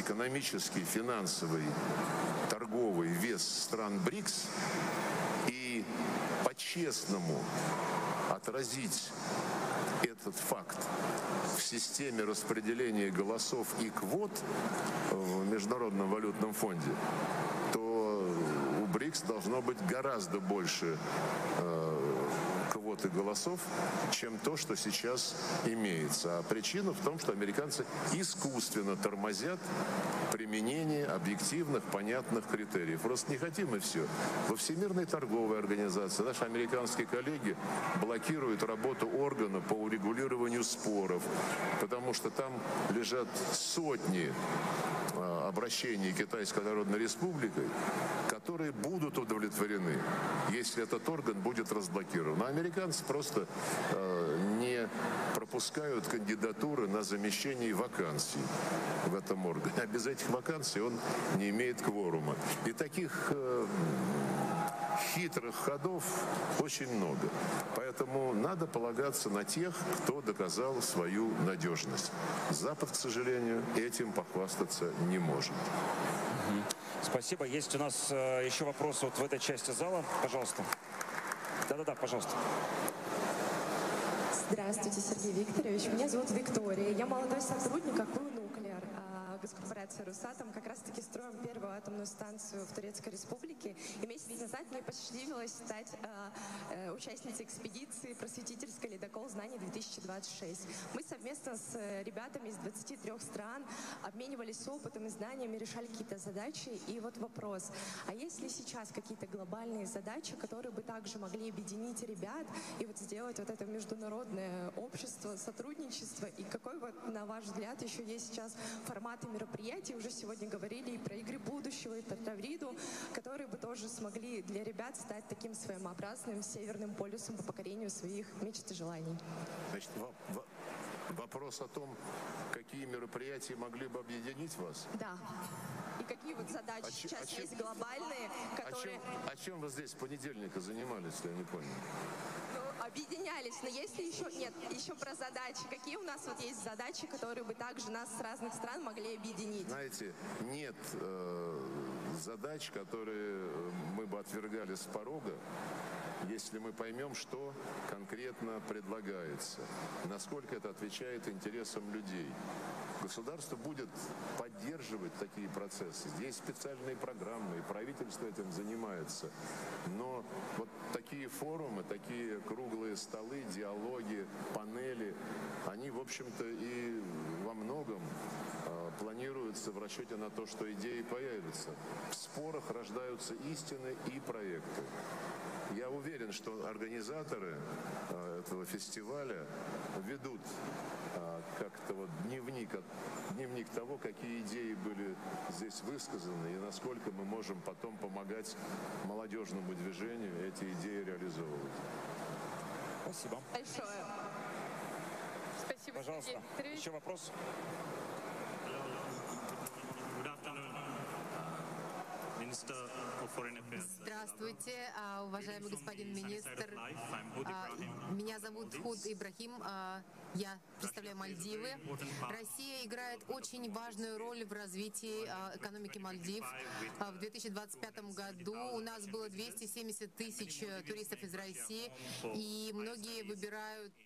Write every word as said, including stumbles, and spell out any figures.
экономический, финансовый, торговый вес стран БРИКС и по-честному отразить этот факт в системе распределения голосов и квот в Международном валютном фонде, то у БРИКС должно быть гораздо больше э, квоты голосов, чем то, что сейчас имеется. А причина в том, что американцы искусственно тормозят применение объективных, понятных критериев. Просто не хотим и все. Во Всемирной торговой организации наши американские коллеги блокируют работу органа по урегулированию споров, потому что там лежат сотни обращений Китайской Народной Республикой, которые будут удовлетворены, если этот орган будет разблокирован. А американцы просто э, не пропускают кандидатуры на замещение вакансий в этом органе. А без этих вакансий он не имеет кворума. И таких э, хитрых ходов очень много. Поэтому надо полагаться на тех, кто доказал свою надежность. Запад, к сожалению, этим похвастаться не может. Спасибо. Есть у нас э, еще вопросы вот в этой части зала. Пожалуйста. Да-да-да, пожалуйста. Здравствуйте, Сергей Викторович. Меня зовут Виктория. Я молодой сотрудник АКУ «Нуклеар». Госкорпорация «Росатом». Как раз-таки строим первую атомную станцию в Турецкой Республике. И месяц назад мне посчастливилось стать э, э, участницей экспедиции «Просветительский ледокол знаний-две тысячи двадцать шесть». Мы совместно с ребятами из двадцати трёх стран обменивались опытом и знаниями, решали какие-то задачи. И вот вопрос, а есть ли сейчас какие-то глобальные задачи, которые бы также могли объединить ребят и вот сделать вот это международное общество, сотрудничество? И какой вот, на ваш взгляд, еще есть сейчас форматы мероприятий? Уже сегодня говорили и про игры будущего, и про Тавриду, которые бы тоже смогли для ребят стать таким своеобразным северным полюсом по покорению своих мечт и желаний. Значит, вопрос о том, какие мероприятия могли бы объединить вас? Да. И какие вот задачи а сейчас чем, есть глобальные, которые... О чем, о чем вы здесь с понедельника занимались, я не понял? Объединялись, но есть ли еще, нет, еще про задачи. Какие у нас вот есть задачи, которые бы также нас с разных стран могли объединить? Знаете, нет э, задач, которые мы бы отвергали с порога, если мы поймем, что конкретно предлагается, насколько это отвечает интересам людей. Государство будет поддерживать такие процессы. Здесь специальные программы, и правительство этим занимается. Но вот такие форумы, такие круглые столы, диалоги, панели, они, в общем-то, и во многом э, планируются в расчете на то, что идеи появятся. В спорах рождаются истины и проекты. Я уверен, что организаторы э, этого фестиваля ведут э, как-то вот дневник, дневник того, какие идеи были здесь высказаны и насколько мы можем потом помогать молодежному движению эти идеи реализовывать. Спасибо. Большое. Спасибо. Пожалуйста. Еще вопрос? Здравствуйте, уважаемый господин министр. Меня зовут Худ Ибрахим. Я представляю Мальдивы. Россия играет очень важную роль в развитии экономики Мальдив. В две тысячи двадцать пятом году у нас было двести семьдесят тысяч туристов из России, и многие выбирают